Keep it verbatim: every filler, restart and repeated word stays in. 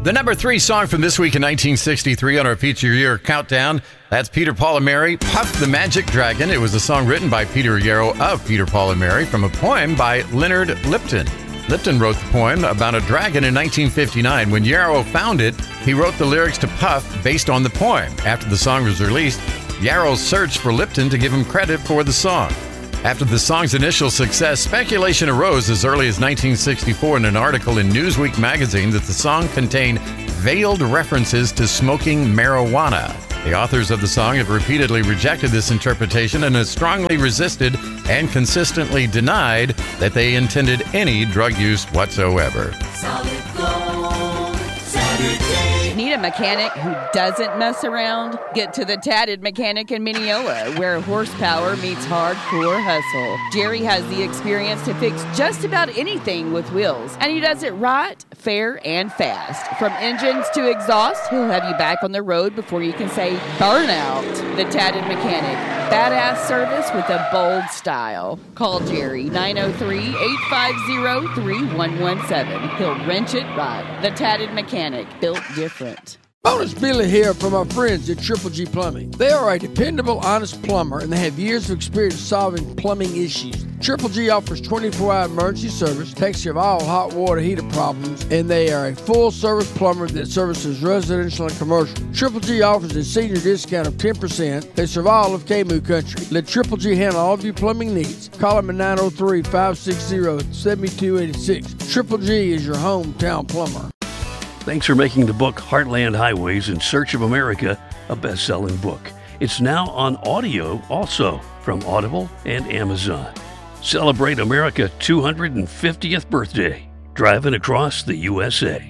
The number three song from this week in nineteen sixty-three on our feature year countdown, that's Peter, Paul and Mary, Puff the Magic Dragon. It was a song written by Peter Yarrow of Peter, Paul and Mary from a poem by Leonard Lipton. Lipton wrote the poem about a dragon in nineteen fifty-nine. When Yarrow found it, he wrote the lyrics to Puff based on the poem. After the song was released, Yarrow searched for Lipton to give him credit for the song. After the song's initial success, speculation arose as early as nineteen sixty-four in an article in Newsweek magazine that the song contained veiled references to smoking marijuana. The authors of the song have repeatedly rejected this interpretation and have strongly resisted and consistently denied that they intended any drug use whatsoever. Solid Gold Saturday. Need a mechanic who doesn't mess around? Get to the Tatted Mechanic in Mineola, where horsepower meets hardcore hustle. Jerry has the experience to fix just about anything with wheels, and he does it right, fair, and fast. From engines to exhaust, he'll have you back on the road before you can say burnout. The Tatted Mechanic. Badass service with a bold style. Call Jerry, nine oh three, eight five zero, three one one seven. He'll wrench it right. The Tatted Mechanic, built different. Bonus Billy here from our friends at Triple G Plumbing. They are a dependable, honest plumber, and they have years of experience solving plumbing issues. Triple G offers twenty-four hour emergency service, takes care of all hot water heater problems, and they are a full-service plumber that services residential and commercial. Triple G offers a senior discount of ten percent. They serve all of K M U country. Let Triple G handle all of your plumbing needs. Call them at nine oh three, five six zero, seven two eight six. Triple G is your hometown plumber. Thanks for making the book Heartland Highways in Search of America a best-selling book. It's now on audio also from Audible and Amazon. Celebrate America's two hundred fiftieth birthday, driving across the U S A.